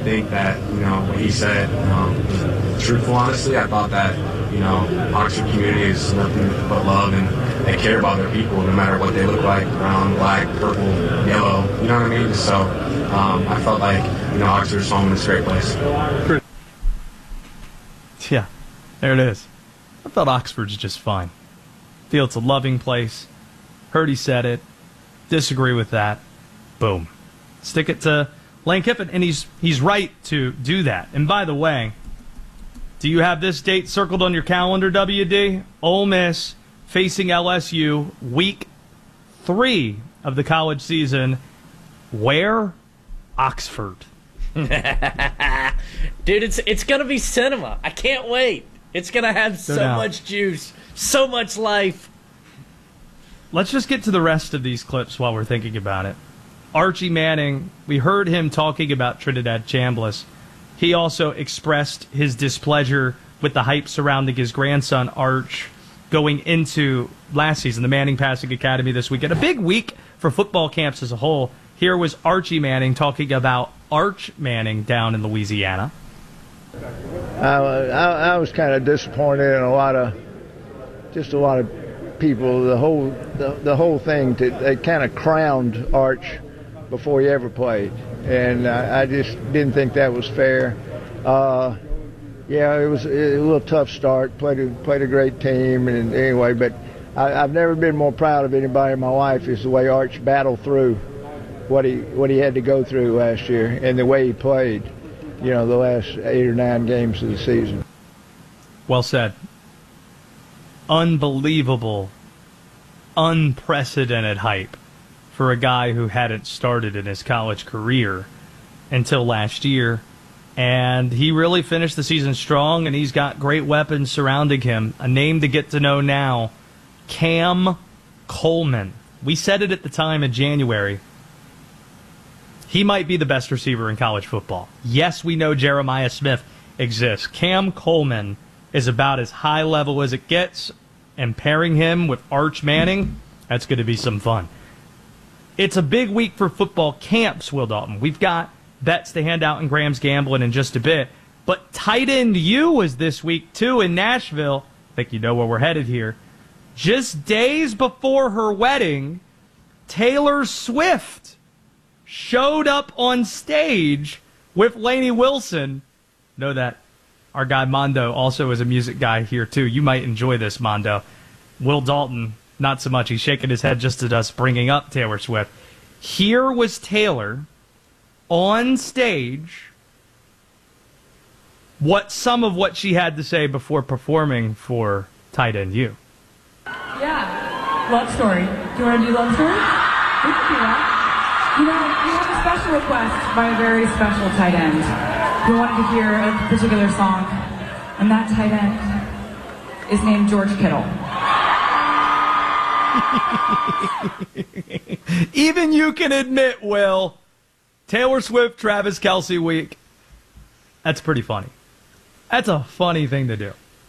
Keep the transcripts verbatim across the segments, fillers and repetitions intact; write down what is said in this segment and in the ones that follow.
think that, you know, what he said um, was truthful, honestly. I thought that, you know, Oxford community is nothing but love, and they care about their people no matter what they look like, brown, black, purple, yellow, you know what I mean? So um, I felt like, you know, Oxford's home in this great place. Yeah, there it is. I thought Oxford's just fine. Feel it's a loving place. Heard he said it. Disagree with that. Boom. Stick it to Lane Kiffin, and he's he's right to do that. And by the way, do you have this date circled on your calendar, W D? Ole Miss facing L S U, week three of the college season. Where? Oxford. Dude, it's it's gonna be cinema. I can't wait. It's gonna have so doubt. much juice, so much life. Let's just get to the rest of these clips while we're thinking about it. Archie Manning, we heard him talking about Trinidad Chambliss. He also expressed his displeasure with the hype surrounding his grandson, Arch, going into last season, the Manning Passing Academy this weekend. A big week for football camps as a whole. Here was Archie Manning talking about Arch Manning down in Louisiana. I, I, I was kind of disappointed in a lot of, just a lot of people. The whole, the, the whole thing, to, they kind of crowned Arch before he ever played, and I, I just didn't think that was fair. Uh, yeah, it was a little tough start. Played a, played a great team, and anyway, but I, I've never been more proud of anybody in my life is the way Arch battled through what he what he had to go through last year and the way he played, you know, the last eight or nine games of the season. Well said. Unbelievable, unprecedented hype for a guy who hadn't started in his college career until last year. And he really finished the season strong, and he's got great weapons surrounding him. A name to get to know now, Cam Coleman. We said it at the time in January. He might be the best receiver in college football. Yes, we know Jeremiah Smith exists. Cam Coleman is about as high level as it gets, and pairing him with Arch Manning, that's going to be some fun. It's a big week for football camps, Will Dalton. We've got bets to hand out in Graham's Gambling in just a bit. But Tight End U was this week, too, in Nashville. I think you know where we're headed here. Just days before her wedding, Taylor Swift showed up on stage with Lainey Wilson. Know that our guy Mondo also is a music guy here, too. You might enjoy this, Mondo. Will Dalton, not so much. He's shaking his head just at us bringing up Taylor Swift. Here was Taylor on stage, what some of what she had to say before performing for Tight End U. Yeah, love story. Do you want to do love story? We can do that. You know, we have a special request by a very special tight end who wanted to hear a particular song, and that tight end is named George Kittle. Even you can admit, Will, Taylor Swift, Travis Kelce week. That's pretty funny. That's a funny thing to do.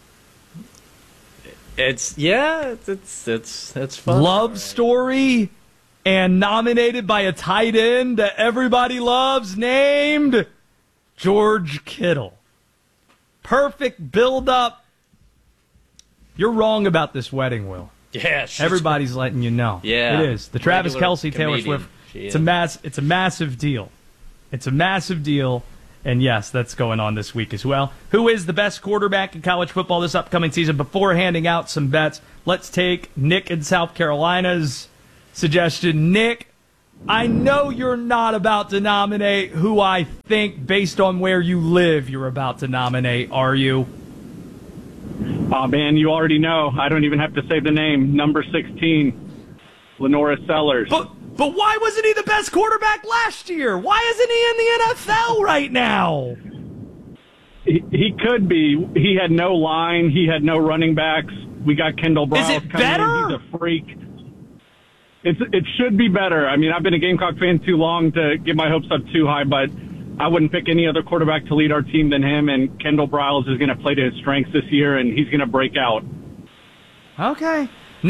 It's yeah, it's it's it's fun. Love right. story, and nominated by a tight end that everybody loves, named George Kittle. Perfect build up. You're wrong about this wedding, Will. Yeah, everybody's letting you know. Yeah, it is the Travis Kelce, Taylor comedian. Swift. It's a mass. It's a massive deal. It's a massive deal. And yes, that's going on this week as well. Who is the best quarterback in college football this upcoming season? Before handing out some bets, let's take Nick in South Carolina's suggestion. Nick, I know you're not about to nominate who I think, based on where you live, you're about to nominate, are you? Oh, man, you already know. I don't even have to say the name. Number sixteen, Lenora Sellers. But But why wasn't he the best quarterback last year? Why isn't he in the N F L right now? He, he could be. He had no line. He had no running backs. We got Kendall Briles Is it coming better? in. He's a freak. It's, it should be better. I mean, I've been a Gamecock fan too long to get my hopes up too high, but I wouldn't pick any other quarterback to lead our team than him, and Kendall Briles is going to play to his strengths this year, and he's going to break out. Okay. Nick,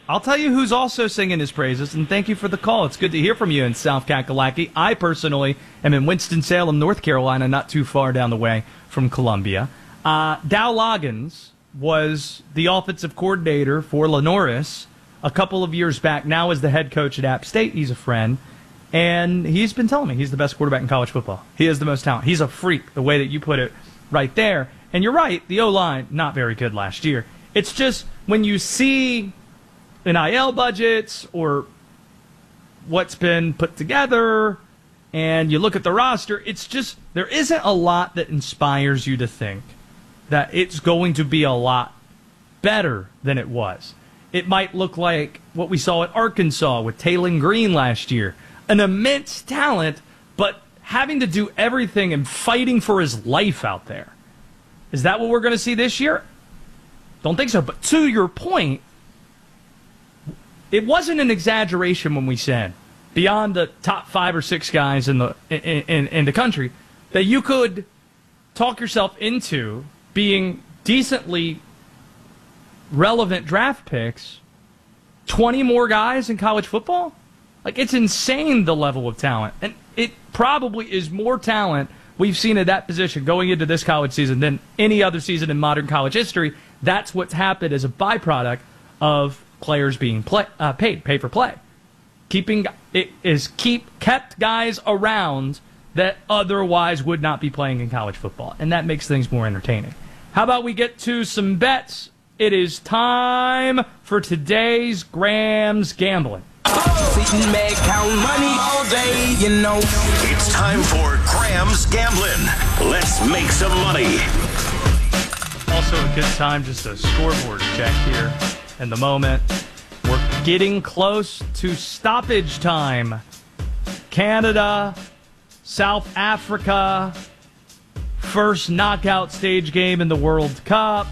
I'll tell you who's also singing his praises, and thank you for the call. It's good to hear from you in South Kakalaki. I personally am in Winston-Salem, North Carolina, not too far down the way from Columbia. Uh, Dow Loggins was the offensive coordinator for Lenoris a couple of years back. Now is the head coach at App State. He's a friend. And he's been telling me he's the best quarterback in college football. He has the most talent. He's a freak, the way that you put it right there. And you're right, the O-line, not very good last year. It's just when you see N I L budgets or what's been put together and you look at the roster, it's just there isn't a lot that inspires you to think that it's going to be a lot better than it was. It might look like what we saw at Arkansas with Taylon Green last year. An immense talent, but having to do everything and fighting for his life out there. Is that what we're going to see this year? Don't think so. But to your point, it wasn't an exaggeration when we said, beyond the top five or six guys in the in, in, in the country, that you could talk yourself into being decently relevant draft picks, twenty more guys in college football? Like, it's insane, the level of talent. And it probably is more talent we've seen at that position going into this college season than any other season in modern college history. That's what's happened as a byproduct of players being play, uh, paid, pay for play. Keeping it is keep kept guys around that otherwise would not be playing in college football, and that makes things more entertaining. How about we get to some bets? It is time for today's Grams Gambling. Sitting back, count money all day, you know. It's time for Grams Gambling. Let's make some money. Also a good time, just a scoreboard check here in the moment. We're getting close to stoppage time. Canada, South Africa, first knockout stage game in the World Cup.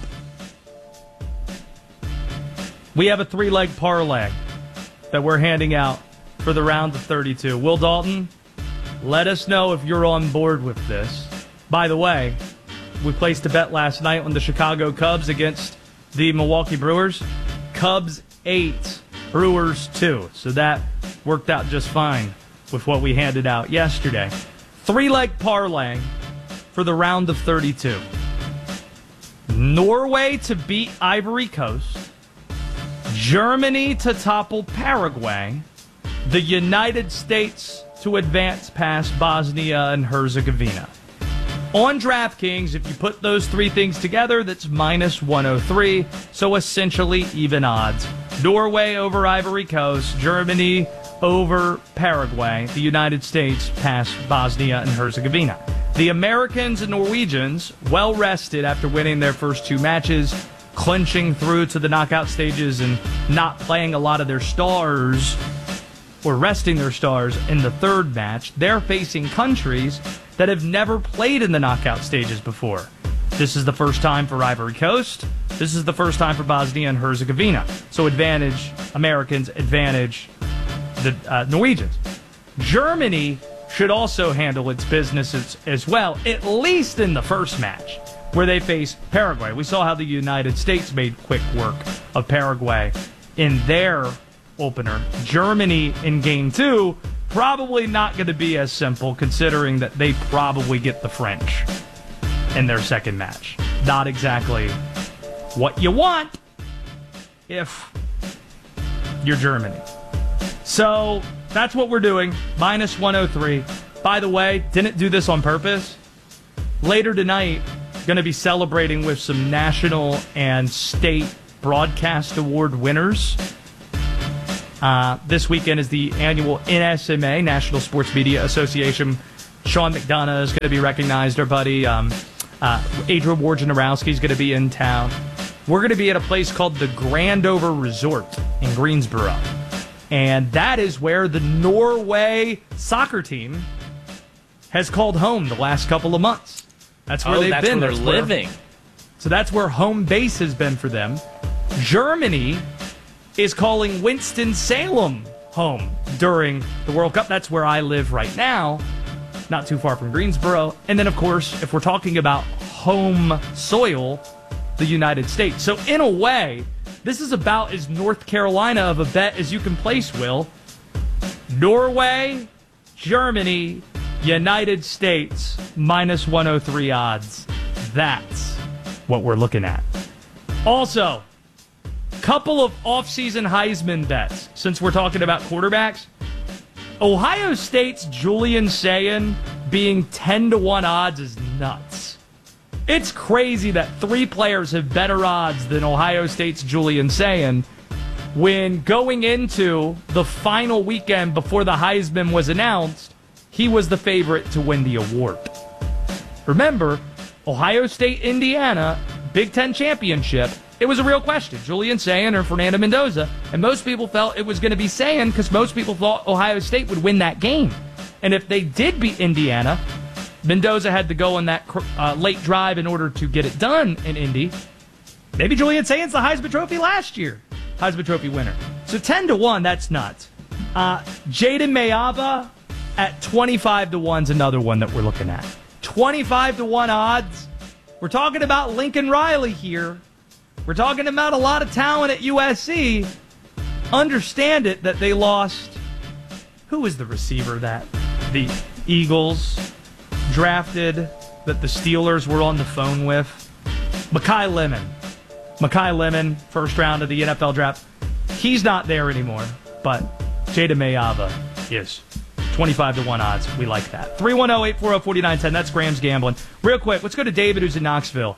We have a three-leg parlay that we're handing out for the round of thirty-two. Will Dalton, let us know if you're on board with this. By the way, we placed a bet last night on the Chicago Cubs against the Milwaukee Brewers. Cubs eight, Brewers two. So that worked out just fine with what we handed out yesterday. Three-leg parlay for the round of thirty-two. Norway to beat Ivory Coast. Germany to topple Paraguay. The United States to advance past Bosnia and Herzegovina. On DraftKings, if you put those three things together, that's minus one oh three, so essentially even odds. Norway over Ivory Coast, Germany over Paraguay, the United States past Bosnia and Herzegovina. The Americans and Norwegians, well rested after winning their first two matches, clinching through to the knockout stages and not playing a lot of their stars or resting their stars in the third match. They're facing countries that have never played in the knockout stages before. This is the first time for Ivory Coast. This is the first time for Bosnia and Herzegovina. So advantage Americans, advantage the uh, Norwegians. Germany should also handle its business as, as well, at least in the first match, where they face Paraguay. We saw how the United States made quick work of Paraguay in their opener. Germany in game two, probably not going to be as simple, considering that they probably get the French in their second match. Not exactly what you want if you're Germany. So that's what we're doing, minus one oh three. By the way, didn't do this on purpose. Later tonight, going to be celebrating with some national and state broadcast award winners. Uh, this weekend is the annual N S M A, National Sports Media Association. Sean McDonough is going to be recognized, our buddy. Um, uh, Adrian Wojnarowski is going to be in town. We're going to be at a place called the Grandover Resort in Greensboro. And that is where the Norway soccer team has called home the last couple of months. That's where oh, they've that's been. Where they're that's where, living. So that's where home base has been for them. Germany is calling Winston-Salem home during the World Cup. That's where I live right now, not too far from Greensboro. And then, of course, if we're talking about home soil, the United States. So in a way, This is about as North Carolina of a bet as you can place, Will. Norway, Germany, United States, minus one oh three odds. That's what we're looking at. Also, couple of offseason Heisman bets, since we're talking about quarterbacks. Ohio State's Julian Sayin being ten to one odds is nuts. It's crazy that three players have better odds than Ohio State's Julian Sayin when going into the final weekend before the Heisman was announced, he was the favorite to win the award. Remember, Ohio State, Indiana, Big Ten championship, it was a real question. Julian Sayin or Fernando Mendoza. And most people felt it was going to be Sayin because most people thought Ohio State would win that game. And if they did beat Indiana, Mendoza had to go on that uh, late drive in order to get it done in Indy. Maybe Julian Sayin's the Heisman Trophy last year. Heisman Trophy winner. So ten to one, that's nuts. Uh, Jaden Mayava at twenty-five to one is another one that we're looking at. twenty-five to one odds. We're talking about Lincoln Riley here. We're talking about a lot of talent at U S C. Understand it that they lost. Who was the receiver that the Eagles drafted that the Steelers were on the phone with? Mekhi Lemon. Mekhi Lemon, first round of the N F L draft. He's not there anymore, but Jada Mayava is. twenty-five to one odds. We like that. three one zero, eight four zero, four nine one zero. That's Graham's Gambling. Real quick, let's go to David, who's in Knoxville.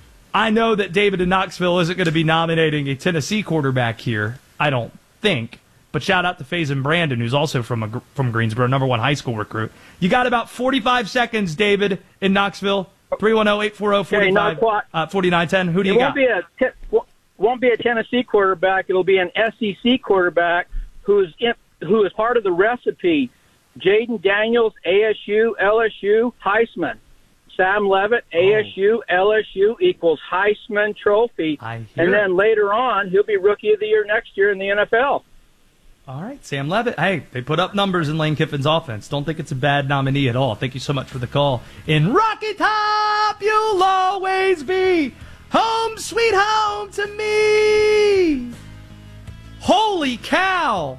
I know that David in Knoxville isn't going to be nominating a Tennessee quarterback here. I don't think. But shout out to Faison Brandon, who's also from a, from Greensboro, number one high school recruit. You got about forty-five seconds, David, in Knoxville. three one zero, eight four zero, four nine one zero. Who do you it got? Won't be, a te- won't be a Tennessee quarterback. It'll be an S E C quarterback who's in, who is part of the recipe. Jaden Daniels, A S U, L S U, Heisman. Sam Levitt, A S U, oh. L S U equals Heisman Trophy. And it. Then later on, he'll be Rookie of the Year next year in the N F L. All right, Sam Levitt. Hey, they put up numbers in Lane Kiffin's offense. Don't think it's a bad nominee at all. Thank you so much for the call. In Rocky Top, you'll always be home sweet home to me. Holy cow.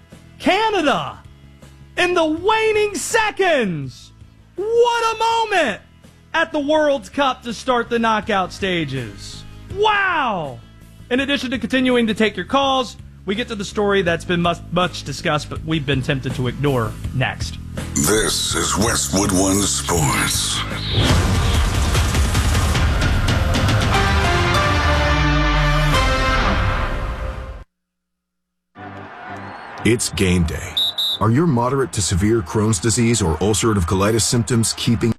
Canada in the waning seconds. What a moment at the World Cup to start the knockout stages. Wow. In addition to continuing to take your calls, we get to the story that's been much, much discussed, but we've been tempted to ignore next. This is Westwood One Sports. It's game day. Are your moderate to severe Crohn's disease or ulcerative colitis symptoms keeping